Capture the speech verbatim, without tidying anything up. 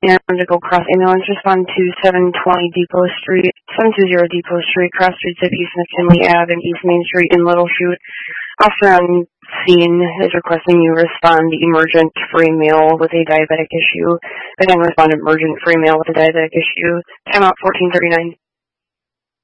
and to go cross ambulance respond to seven twenty Depot Street, seven twenty Depot Street, cross streets of East McKinley Avenue and East Main Street in Little Chute. Officer on scene is requesting you respond emergent free male with a diabetic issue. Again, respond emergent free male with a diabetic issue. Time out fourteen thirty-nine.